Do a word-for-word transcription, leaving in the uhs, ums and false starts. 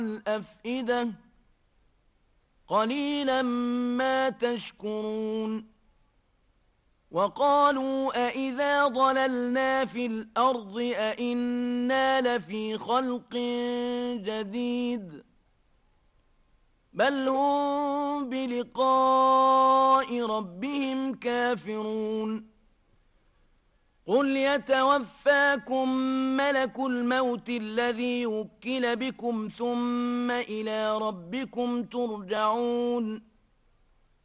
الأفئدة قليلا ما تشكرون وقالوا أإذا ضللنا في الأرض أإنا لفي خلق جديد بل هم بلقاء ربهم كافرون قل يتوفاكم ملك الموت الذي وكل بكم ثم إلى ربكم ترجعون